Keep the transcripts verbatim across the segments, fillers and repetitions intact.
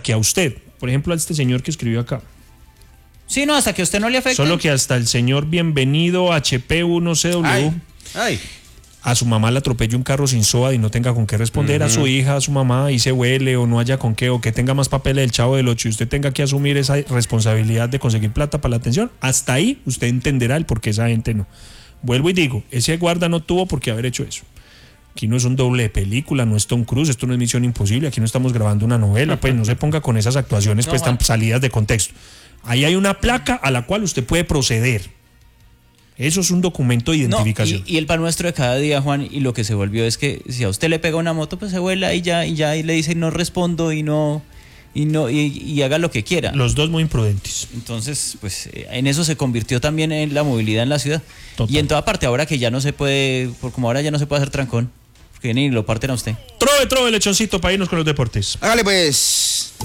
que a usted, por ejemplo a este señor que escribió acá. Sí, no, hasta que a usted no le afecte. Solo que hasta el señor Bienvenido H P uno C W, Ay, ay. a su mamá le atropelle un carro sin SOAT y no tenga con qué responder, uh-huh. a su hija, a su mamá, y se huele o no haya con qué, o que tenga más papeles del Chavo del Ocho y usted tenga que asumir esa responsabilidad de conseguir plata para la atención, hasta ahí usted entenderá el por qué esa gente no. Vuelvo y digo, ese guarda no tuvo por qué haber hecho eso. Aquí no es un doble de película, no es Tom Cruise, esto no es Misión Imposible, aquí no estamos grabando una novela, pues no se ponga con esas actuaciones pues tan salidas de contexto. Ahí hay una placa a la cual usted puede proceder. Eso es un documento de identificación. No, y, y el pan nuestro de cada día, Juan, y lo que se volvió es que si a usted le pega una moto, pues se vuela y ya, y ya y le dice no respondo y no y no y, y haga lo que quiera. Los dos muy imprudentes. Entonces, pues en eso se convirtió también en la movilidad en la ciudad. Total. Y en toda parte ahora que ya no se puede, por como ahora ya no se puede hacer trancón, porque ni lo parten a usted. Trove, trove, lechoncito, para irnos con los deportes. Hágale pues.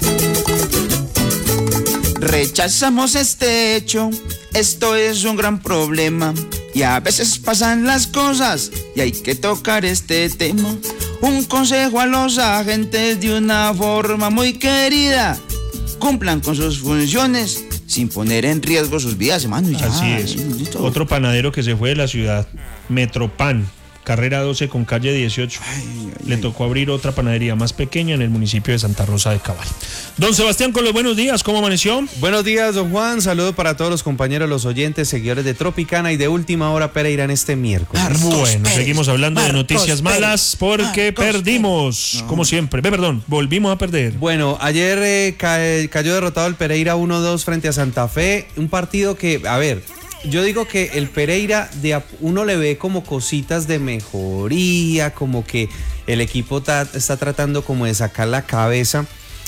Rechazamos este hecho, esto es un gran problema y a veces pasan las cosas y hay que tocar este tema. Un consejo a los agentes de una forma muy querida: cumplan con sus funciones sin poner en riesgo sus vidas, hermano. Ya, así es. Otro panadero que se fue de la ciudad, Metropan, carrera doce con calle dieciocho. Ay, ay, Le tocó abrir otra panadería más pequeña en el municipio de Santa Rosa de Cabal. Don Sebastián, con los buenos días, ¿cómo amaneció? Buenos días, don Juan. Saludo para todos los compañeros, los oyentes, seguidores de Tropicana y de Última Hora Pereira en este miércoles. Marcos bueno, Pérez, seguimos hablando Marcos de noticias Pérez, malas porque Marcos perdimos, no. como siempre. Ve, perdón, volvimos a perder. Bueno, ayer eh, ca- cayó derrotado el Pereira uno dos frente a Santa Fe. Un partido que, a ver, yo digo que el Pereira, de a, uno le ve como cositas de mejoría, como que el equipo ta, está tratando como de sacar la cabeza.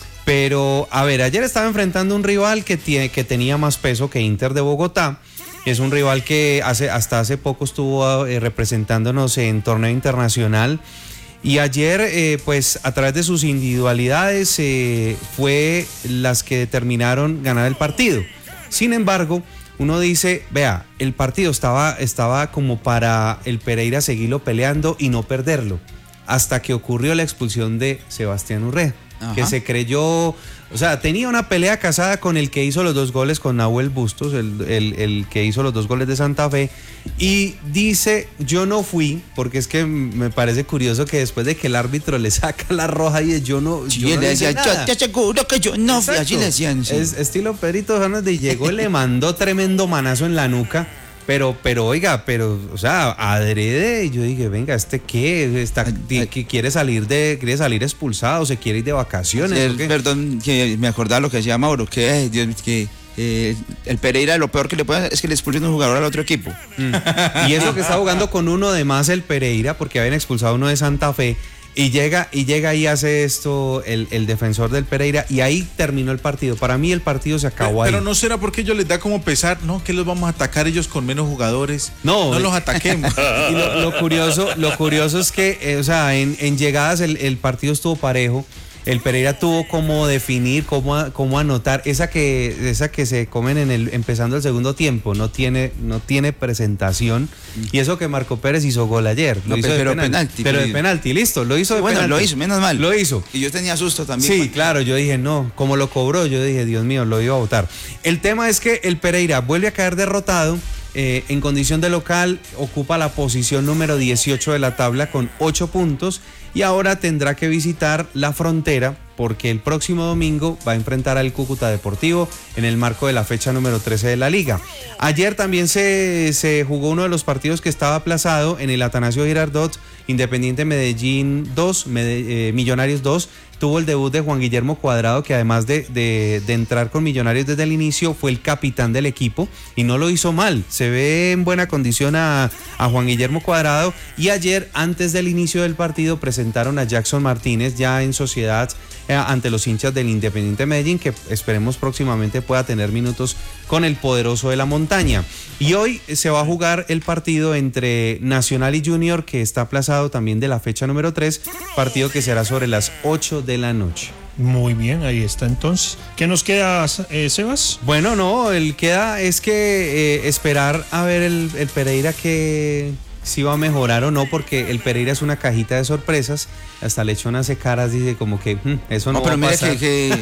Pero, a ver, ayer estaba enfrentando un rival que, tiene, que tenía más peso que Inter de Bogotá. Es un rival que hace, hasta hace poco estuvo eh, representándonos en torneo internacional. Y ayer, eh, pues, a través de sus individualidades, eh, fue las que determinaron ganar el partido. Sin embargo, uno dice, vea, el partido estaba, estaba como para el Pereira seguirlo peleando y no perderlo, hasta que ocurrió la expulsión de Sebastián Urrea. Ajá. Que se creyó, o sea, tenía una pelea casada con el que hizo los dos goles, con Nahuel Bustos, el, el, el que hizo los dos goles de Santa Fe, y dice, yo no fui, porque es que me parece curioso que después de que el árbitro le saca la roja y yo no, sí, yo no le decía, yo te aseguro que yo no fui, así le decían. Sí. Es estilo Pedrito Fernández, y llegó y le mandó tremendo manazo en la nuca. Pero, pero, oiga, pero, o sea, adrede, yo dije, venga, ¿este qué? Está, que quiere salir de, quiere salir expulsado, se quiere ir de vacaciones. El, perdón, que me acordaba lo que decía Mauro, que, ay, Dios, que eh, el Pereira lo peor que le puede hacer es que le expulsen un jugador al otro equipo. Mm. Y eso que está jugando con uno de más el Pereira, porque habían expulsado uno de Santa Fe. Y llega, y llega y hace esto el, el defensor del Pereira, y ahí terminó el partido. Para mí el partido se acabó pero, ahí. Pero no será porque ellos les da como pesar, no, que los vamos a atacar ellos con menos jugadores. No, no los ataquemos. Y lo, lo curioso, lo curioso es que, eh, o sea, en, en llegadas el, el partido estuvo parejo. El Pereira tuvo como definir, cómo, cómo anotar, esa que, esa que se comen en el, empezando el segundo tiempo, no tiene, no tiene presentación. Y eso que Marco Pérez hizo gol ayer. Lo no, hizo pero de penalti, penalti. Pero de penalti, listo, lo hizo de bueno, penalti. Lo hizo, menos mal. Lo hizo. Y yo tenía susto también. Sí, cuando... claro, yo dije, no, como lo cobró, yo dije, Dios mío, lo iba a votar. El tema es que el Pereira vuelve a caer derrotado. Eh, en condición de local ocupa la posición número dieciocho de la tabla con ocho puntos y ahora tendrá que visitar La Frontera porque el próximo domingo va a enfrentar al Cúcuta Deportivo en el marco de la fecha número trece de la liga. Ayer también se, se jugó uno de los partidos que estaba aplazado en el Atanasio Girardot, Independiente Medellín dos, Mede, eh, Millonarios dos. Tuvo el debut de Juan Guillermo Cuadrado, que además de, de, de entrar con Millonarios desde el inicio, fue el capitán del equipo y no lo hizo mal. Se ve en buena condición a, a Juan Guillermo Cuadrado. Y ayer, antes del inicio del partido, presentaron a Jackson Martínez ya en sociedad eh, ante los hinchas del Independiente Medellín, que esperemos próximamente pueda tener minutos con el poderoso de la montaña. Y hoy se va a jugar el partido entre Nacional y Junior, que está aplazado también de la fecha número tres, partido que será sobre las ocho de la noche. Muy bien, ahí está entonces. ¿Qué nos queda, eh, Sebas? Bueno, no, el queda es que eh, esperar a ver el, el Pereira que si va a mejorar o no, porque el Pereira es una cajita de sorpresas. Hasta Lechón hace caras, dice como que hm, eso no, no pero va a mira pasar. que, que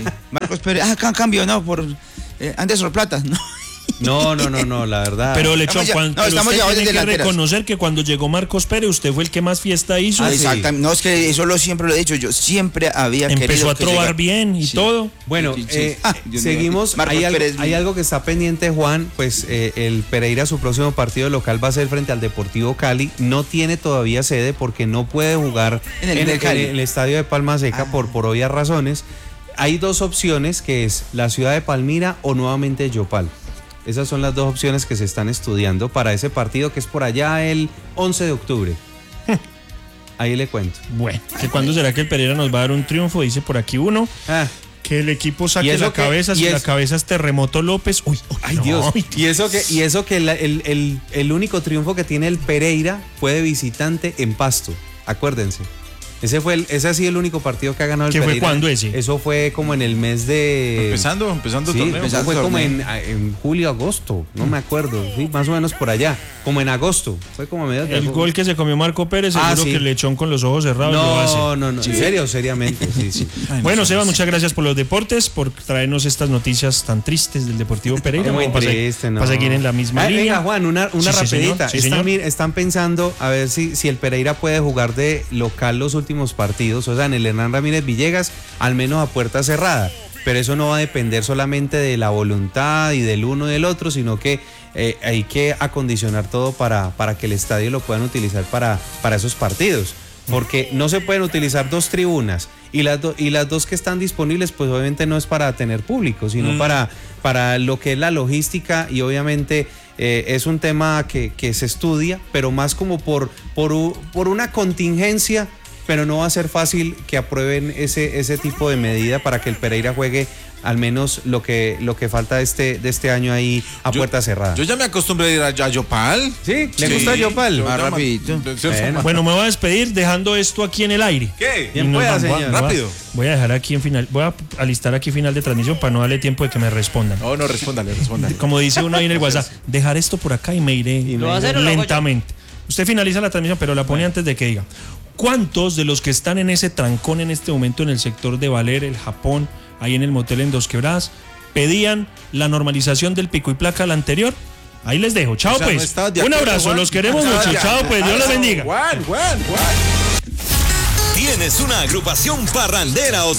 Marcos Pérez, ah, ca- cambio, no, por eh, Anderson Plata, no. No, no, no, no, la verdad. Pero Lechón, Estamos ya- cuando, no, pero estamos usted ya tiene de que delanteras. reconocer que cuando llegó Marcos Pérez, usted fue el que más fiesta hizo. Ah, sí. exactamente. No, es que eso lo siempre lo he dicho. Yo siempre había querido. Empezó a que trobar llegara. bien y Sí. todo. Bueno, Sí, sí, eh, sí. Ah, Dios mío. seguimos. Marcos Hay algo, Pérez. hay algo que está pendiente, Juan. Pues eh, el Pereira, su próximo partido local va a ser frente al Deportivo Cali. No tiene todavía sede porque no puede jugar En el en, del Cali. en el estadio de Palma Seca Ah. por, por obvias razones. Hay dos opciones, que es la ciudad de Palmira o nuevamente Yopal. Esas son las dos opciones que se están estudiando para ese partido que es por allá el once de octubre. Ahí le cuento. Bueno, que cuándo será que el Pereira nos va a dar un triunfo, dice por aquí uno. Ah, Que el equipo ¿Y saque eso la qué? cabeza, ¿Y si la es- cabeza es Terremoto López. Uy, uy, ay no, Dios. ay, Y eso que, y eso que el, el- el- el único triunfo que tiene el Pereira fue de visitante en Pasto. Acuérdense. Ese fue el, ese ha sido el único partido que ha ganado el ¿Qué fue Pereira. cuándo ese? Eso fue como en el mes de. Empezando, empezando el Sí, torneo. eso fue como en, en julio, agosto, no me acuerdo, sí, más o menos por allá, como en agosto, fue como a mediados de El agosto. gol que se comió Marco Pérez, Ah, seguro sí. que el Lechón con los ojos cerrados lo hace. No, no, no, en serio, seriamente, sí, sí. Ay, Bueno, no, Seba, no, muchas gracias por los deportes, por traernos estas noticias tan tristes del Deportivo Pereira. Muy como para, se- triste, ¿no? para seguir en la misma Ah, línea. Venga, Juan, una, una Sí, sí, señor. rapidita. Sí, están, señor. mir- están pensando a ver si, si el Pereira puede jugar de local los últimos partidos, o sea, en el Hernán Ramírez Villegas, al menos a puerta cerrada. Pero eso no va a depender solamente de la voluntad y del uno y del otro, sino que eh, hay que acondicionar todo para, para que el estadio lo puedan utilizar para, para esos partidos. Porque no se pueden utilizar dos tribunas y las, do- y las dos que están disponibles, pues obviamente no es para tener público, sino Mm. para, para lo que es la logística y obviamente eh, es un tema que, que se estudia, pero más como por, por, u- por una contingencia, pero no va a ser fácil que aprueben ese, ese tipo de medida para que el Pereira juegue al menos lo que, lo que falta de este, de este año ahí a Yo- puerta cerrada. Yo ya me acostumbré a ir a Yayopal. ¿Sí? ¿Le gusta Yopal? yo Más ya me- rapidito. Bueno. Bueno, me voy a despedir dejando esto aquí en el aire. ¿Qué? Bien Y nos pueda, vamos- señor. voy a- Rápido. Voy a dejar aquí en final, voy a alistar aquí final de transmisión para no darle tiempo de que me respondan. No, no, respóndale, respóndale. Como dice uno ahí en el WhatsApp, dejar esto por acá y me iré ¿Lo va a hacer o lo hago yo? lentamente. Usted finaliza la transmisión, pero la pone antes de que diga. ¿Cuántos de los que están en ese trancón en este momento en el sector de Valer, el Japón, ahí en el motel en Dos Quebradas, pedían la normalización del pico y placa al anterior? Ahí les dejo. Chao, O sea, no pues. estás de Un acuerdo, abrazo, Juan. los queremos No estás mucho. de Chao, pues. Dios los acuerdo. bendiga. Juan, Juan, Juan. ¿Tienes una agrupación parrandera o